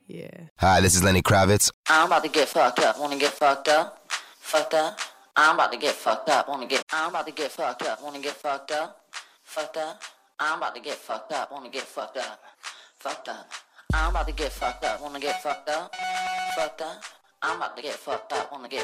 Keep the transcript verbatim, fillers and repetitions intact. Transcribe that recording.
Yeah. Hi, this is Lenny Kravitz. I'm about to get fucked up. Wanna get fucked up? Fucked up. I'm about to get fucked up. Wanna get. I'm about to get fucked up. Wanna get fucked up? Fucked up. I'm about to get fucked up. Wanna get fucked up? Fucked up. I'm about to get fucked up. Wanna get fucked up? Fucked up. I'm about to get fucked up. Wanna get